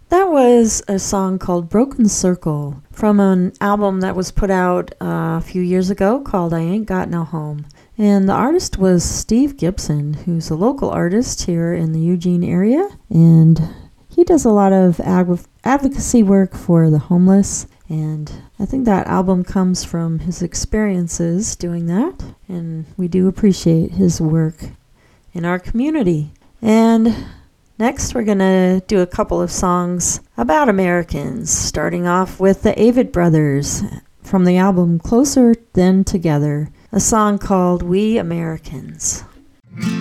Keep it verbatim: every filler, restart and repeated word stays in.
That was a song called Broken Circle from an album that was put out uh, a few years ago called I Ain't Got No Home. And the artist was Steve Gibson, who's a local artist here in the Eugene area. And he does a lot of ag- advocacy work for the homeless. And I think that album comes from his experiences doing that. And we do appreciate his work in our community. And next, we're going to do a couple of songs about Americans, starting off with the Avett Brothers from the album Closer Than Together, a song called We Americans.